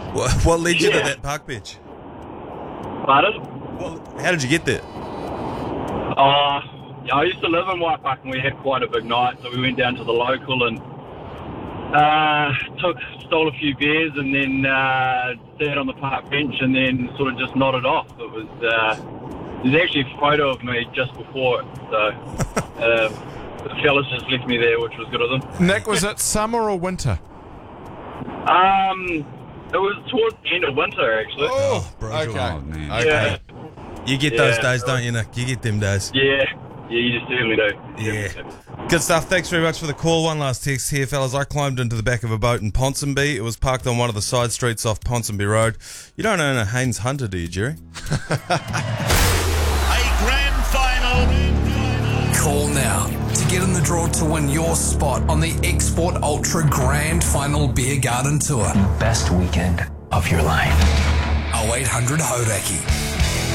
What led you to that park bench? Pardon? How did you get there? Yeah, I used to live in Waipaku and we had quite a big night, so we went down to the local and stole a few beers and then sat on the park bench and then sort of just nodded off. It was there's actually a photo of me just before it, so the fellas just left me there, which was good of them. Nick, was it summer or winter? It was towards the end of winter, actually. Oh, brutal. okay. Oh, man. Okay. Yeah. You get those days, don't you, Nick? You get them days. Yeah, you just certainly do. Yeah. Good stuff. Thanks very much for the call. One last text here, fellas. I climbed into the back of a boat in Ponsonby. It was parked on one of the side streets off Ponsonby Road. You don't own a Haynes Hunter, do you, Jerry? A grand final. Call now to get in the draw to win your spot on the Export Ultra Grand Final Beer Garden Tour. Best weekend of your life. 0800 Hodaki.